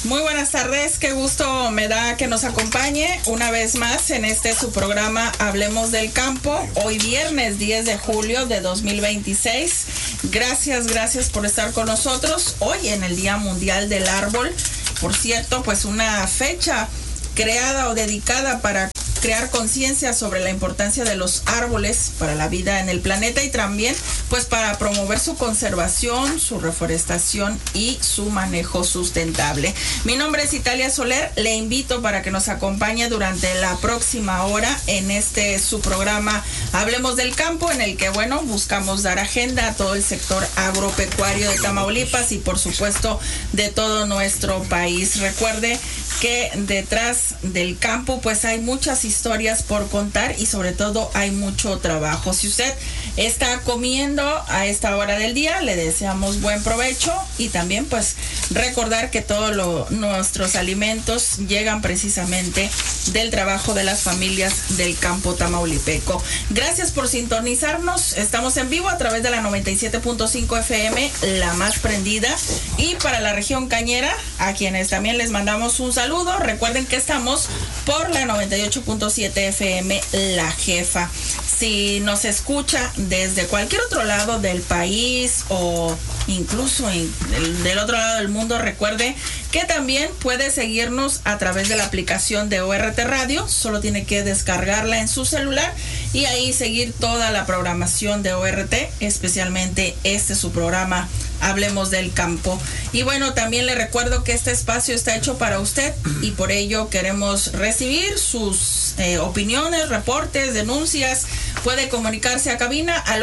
Muy buenas tardes, qué gusto me da que nos acompañe una vez más en su programa Hablemos del Campo, hoy viernes 10 de julio de 2026. Gracias por estar con nosotros hoy en el Día Mundial del Árbol. Por cierto, pues una fecha creada o dedicada para crear conciencia sobre la importancia de los árboles para la vida en el planeta y también pues para promover su conservación, su reforestación y su manejo sustentable. Mi nombre es Italia Soler, le invito para que nos acompañe durante la próxima hora en su programa Hablemos del Campo, en el que buscamos dar agenda a todo el sector agropecuario de Tamaulipas y por supuesto de todo nuestro país. Recuerde que detrás del campo pues hay muchas historias por contar y sobre todo hay mucho trabajo. Si usted está comiendo a esta hora del día, le deseamos buen provecho y también pues recordar que todos nuestros alimentos llegan precisamente del trabajo de las familias del campo tamaulipeco. Gracias por sintonizarnos. Estamos en vivo a través de la 97.5 FM, la más prendida, y para la región cañera, a quienes también les mandamos un saludo. Recuerden que estamos por la 98.7 FM, La Jefa. Si nos escucha desde cualquier otro lado del país o incluso del otro lado del mundo, recuerde que también puede seguirnos a través de la aplicación de ORT Radio. Solo tiene que descargarla en su celular y ahí seguir toda la programación de ORT, especialmente su programa Hablemos del Campo. Y bueno, también le recuerdo que este espacio está hecho para usted y por ello queremos recibir sus opiniones, reportes, denuncias. Puede comunicarse a cabina al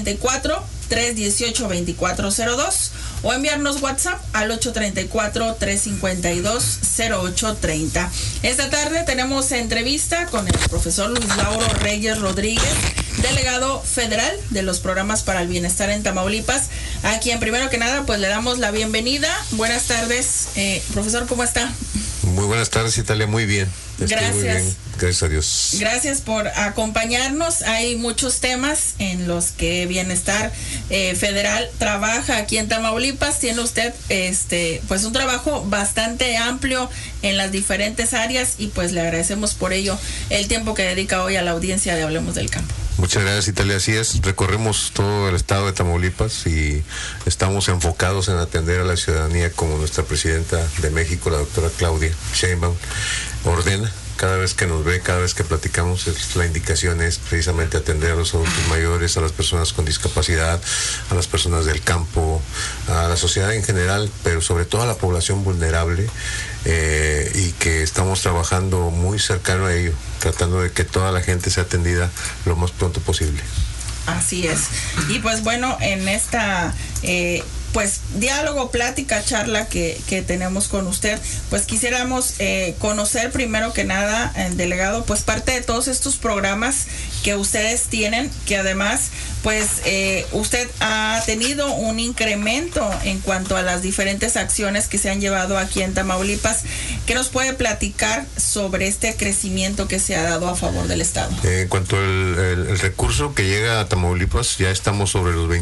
834-318-2402 o enviarnos WhatsApp al 834-352-0830. Esta tarde tenemos entrevista con el profesor Luis Lauro Reyes Rodríguez, delegado federal de los programas para el bienestar en Tamaulipas, a quien primero que nada pues le damos la bienvenida. Buenas tardes, profesor, ¿cómo está? Muy buenas tardes, Italia, muy bien. Gracias. Muy bien. Gracias a Dios. Gracias por acompañarnos. Hay muchos temas en los que Bienestar Federal trabaja aquí en Tamaulipas. Tiene usted pues un trabajo bastante amplio en las diferentes áreas y pues le agradecemos por ello el tiempo que dedica hoy a la audiencia de Hablemos del Campo. Muchas gracias, Italia. Así es, recorremos todo el estado de Tamaulipas y estamos enfocados en atender a la ciudadanía como nuestra presidenta de México, la doctora Claudia Sheinbaum, ordena. Cada vez que nos ve, cada vez que platicamos, la indicación es precisamente atender a los adultos mayores, a las personas con discapacidad, a las personas del campo, a la sociedad en general, pero sobre todo a la población vulnerable, y que estamos trabajando muy cercano a ello, tratando de que toda la gente sea atendida lo más pronto posible. Así es. Y pues bueno, en esta pues diálogo, plática, charla que tenemos con usted, pues quisiéramos conocer primero que nada, delegado, pues parte de todos estos programas que ustedes tienen, que además pues usted ha tenido un incremento en cuanto a las diferentes acciones que se han llevado aquí en Tamaulipas. ¿Qué nos puede platicar sobre este crecimiento que se ha dado a favor del Estado? En cuanto al recurso que llega a Tamaulipas, ya estamos sobre los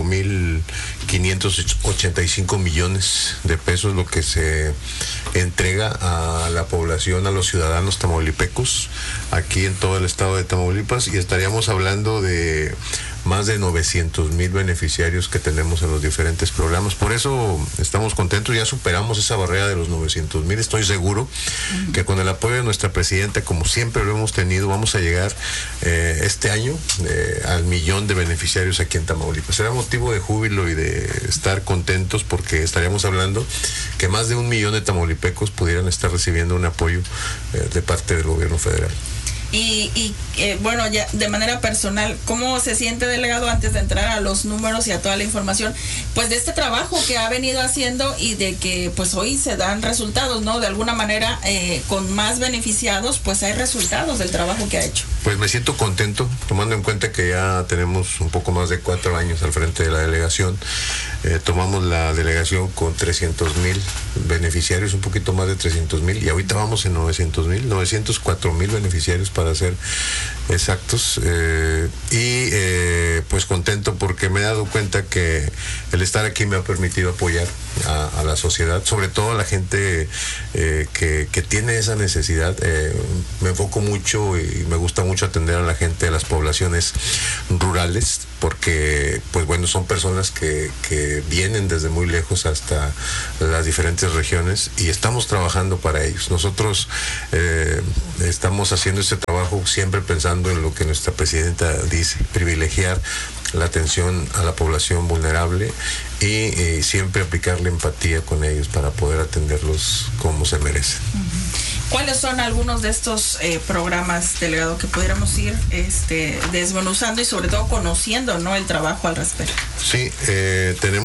25,585 millones de pesos, lo que se entrega a la población, a los ciudadanos tamaulipecos, aquí en todo el estado de Tamaulipas, y estaríamos hablando de más de 900,000 beneficiarios que tenemos en los diferentes programas. Por eso estamos contentos, ya superamos esa barrera de los 900,000. Estoy seguro que con el apoyo de nuestra presidenta, como siempre lo hemos tenido, vamos a llegar este año al 1,000,000 de beneficiarios aquí en Tamaulipas. Será motivo de júbilo y de estar contentos porque estaríamos hablando que más de 1,000,000 de tamaulipecos pudieran estar recibiendo un apoyo de parte del gobierno federal. Y bueno, ya de manera personal, ¿cómo se siente, delegado, antes de entrar a los números y a toda la información, pues de este trabajo que ha venido haciendo y de que pues hoy se dan resultados, ¿no? De alguna manera, con más beneficiados, pues hay resultados del trabajo que ha hecho. Pues me siento contento, tomando en cuenta que ya tenemos un poco más de 4 años al frente de la delegación. Tomamos la delegación con 300,000 beneficiarios, un poquito más de 300,000, y ahorita vamos en 900,000, 904,000 beneficiarios para ser exactos, pues contento porque me he dado cuenta que el estar aquí me ha permitido apoyar a la sociedad, sobre todo a la gente que tiene esa necesidad. Me enfoco mucho y me gusta mucho atender a la gente de las poblaciones rurales, porque pues bueno, son personas que vienen desde muy lejos hasta las diferentes regiones y estamos trabajando para ellos. Nosotros estamos haciendo este trabajo siempre pensando en lo que nuestra presidenta dice, privilegiar la atención a la población vulnerable y siempre aplicar la empatía con ellos para poder atenderlos como se merecen. ¿Cuáles son algunos de estos programas, delegado, que pudiéramos ir desmenuzando y sobre todo conociendo, ¿no?, el trabajo al respecto? Sí, tenemos